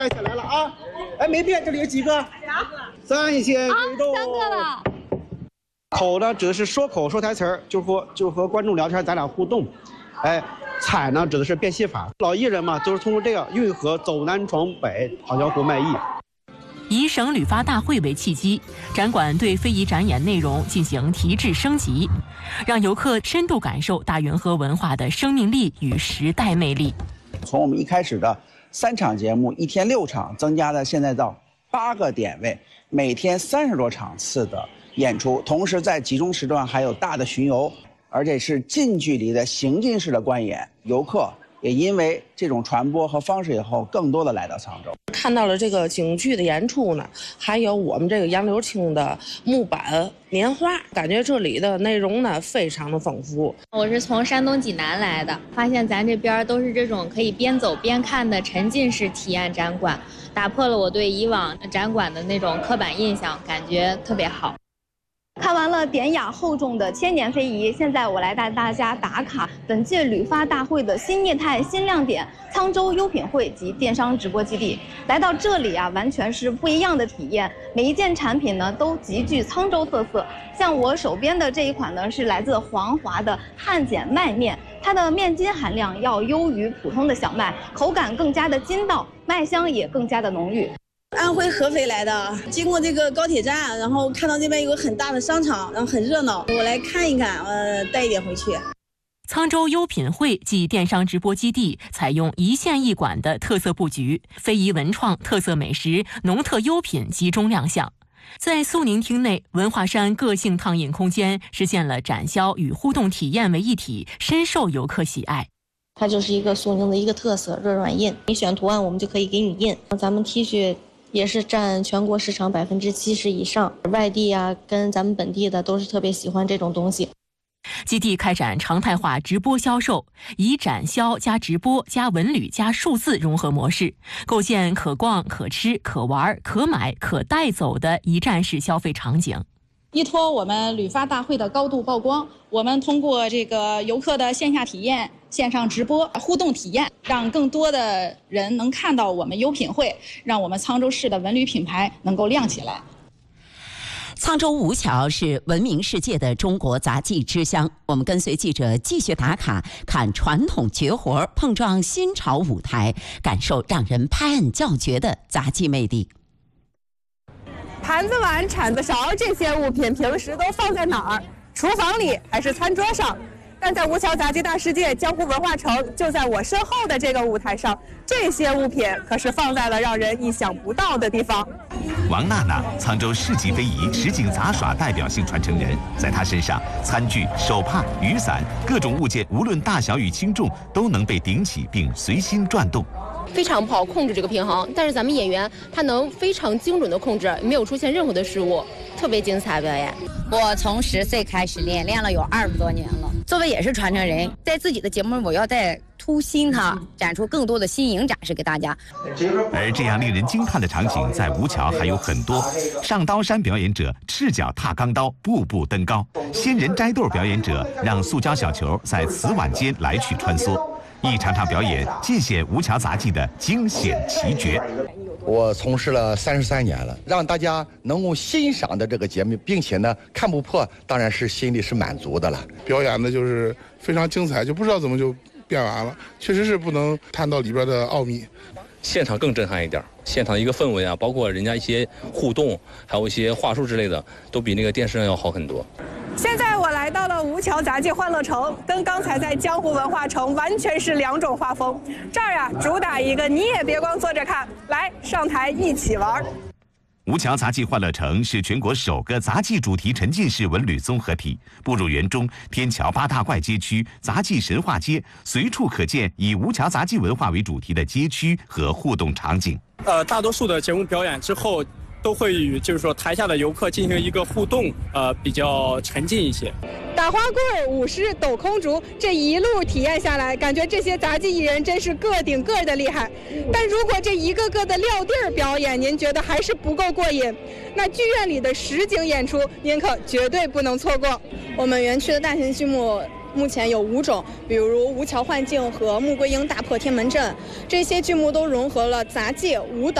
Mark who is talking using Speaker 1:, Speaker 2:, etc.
Speaker 1: 带起来了啊！哎，没变，这里有几个？3些3
Speaker 2: 个了。
Speaker 1: 口呢指的是说口说台词儿，就和观众聊天，咱俩互动。哎，彩呢指的是变戏法，老艺人嘛，就是通过这个运河走南闯北，讨江湖卖艺。
Speaker 3: 以省旅发大会为契机，展馆对非遗展演内容进行提质升级，让游客深度感受大运河文化的生命力与时代魅力。
Speaker 4: 从我们一开始的3场节目，1天6场，增加到现在到8个点位，每天30多场次的演出，同时在集中时段还有大的巡游，而且是近距离的行进式的观演，游客也因为这种传播和方式以后，更多的来到沧州，
Speaker 5: 看到了这个京剧的演出呢，还有我们这个杨柳青的木板年画，感觉这里的内容呢非常的丰富。
Speaker 2: 我是从山东济南来的，发现咱这边都是这种可以边走边看的沉浸式体验展馆，打破了我对以往展馆的那种刻板印象，感觉特别好。
Speaker 6: 看完了典雅厚重的千年非遗，现在我来带大家打卡本届旅发大会的新业态新亮点——沧州优品汇及电商直播基地。来到这里啊，完全是不一样的体验，每一件产品呢都极具沧州特色。像我手边的这一款呢，是来自黄华的汉碱麦面，它的面筋含量要优于普通的小麦，口感更加的筋道，麦香也更加的浓郁。
Speaker 7: 安徽合肥来的，经过这个高铁站，然后看到这边有个很大的商场，然后很热闹，我来看一看，带一点回去。
Speaker 3: 沧州优品汇暨电商直播基地采用一线一馆的特色布局，非遗文创、特色美食、农特优品集中亮相。在苏宁厅内，文化山个性烫印空间实现了展销与互动体验为一体，深受游客喜爱。
Speaker 8: 它就是一个苏宁的一个特色热软印，你选图案我们就可以给你印。咱们 T 恤也是占全国市场70%以上，外地啊跟咱们本地的都是特别喜欢这种东西。
Speaker 3: 基地开展常态化直播销售，以展销加直播加文旅加数字融合模式，构建可逛、可吃、可玩、可买、可带走的一站式消费场景。
Speaker 9: 依托我们旅发大会的高度曝光，我们通过这个游客的线下体验、线上直播、互动体验，让更多的人能看到我们优品汇，让我们沧州市的文旅品牌能够亮起来。
Speaker 10: 沧州吴桥是闻名世界的中国杂技之乡，我们跟随记者继续打卡，看传统绝活碰撞新潮舞台，感受让人拍案叫绝的杂技魅力。
Speaker 11: 盘子碗、铲子勺这些物品平时都放在哪儿？厨房里还是餐桌上？但在吴桥杂技大世界江湖文化城就在我身后的这个舞台上，这些物品可是放在了让人意想不到的地方。
Speaker 12: 王娜娜，沧州市级非遗实景杂耍代表性传承人，在她身上，餐具、手帕、雨伞各种物件，无论大小与轻重，都能被顶起并随心转动。
Speaker 13: 非常不好控制这个平衡，但是咱们演员他能非常精准的控制，没有出现任何的失误，特别精彩表演。
Speaker 14: 我从10岁开始练了有20多年了。作为也是传承人，在自己的节目我要再突新它，展出更多的新颖展示给大家。
Speaker 12: 而这样令人惊叹的场景在吴桥还有很多。上刀山表演者赤脚踏钢刀，步步登高；仙人摘豆表演者让塑胶小球在瓷碗间来去穿梭。一场场表演尽显吴桥杂技的惊险奇绝。
Speaker 15: 我从事了33年了，让大家能够欣赏的这个节目，并且呢看不破，当然是心里是满足的了。
Speaker 16: 表演的就是非常精彩，就不知道怎么就变完了，确实是不能探到里边的奥秘。
Speaker 17: 现场更震撼一点，现场一个氛围啊，包括人家一些互动，还有一些话术之类的，都比那个电视上要好很多。
Speaker 11: 现在我来到了吴桥杂技欢乐城，跟刚才在江湖文化城完全是2种画风。这儿呀，主打一个你也别光坐着看，来上台一起玩。
Speaker 12: 吴桥杂技欢乐城是全国首个杂技主题沉浸式文旅综合体。步入园中，天桥8大怪街区、杂技神话街，随处可见以吴桥杂技文化为主题的街区和互动场景。
Speaker 18: 大多数的节目表演之后，都会与就是说台下的游客进行一个互动，比较沉浸一些。
Speaker 11: 打花棍、舞狮、抖空竹，这一路体验下来，感觉这些杂技艺人真是个顶个的厉害。但如果这一个个的撂地儿表演，您觉得还是不够过瘾，那剧院里的实景演出，您可绝对不能错过。
Speaker 19: 我们园区的大型剧目目前有5种，比如吴桥幻境和穆桂英大破天门阵，这些剧目都融合了杂技、舞蹈。